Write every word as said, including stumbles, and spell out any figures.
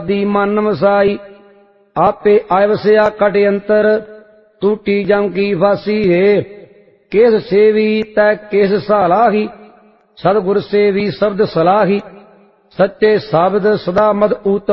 समाधि मन वसाई। आपे आयवस्या कट अंतर टूटी जम की फांसी है। केस सेवी तै केस सालाही सतगुर सेवी शब्द सलाही। सच्चे शब्द सदा मद ऊत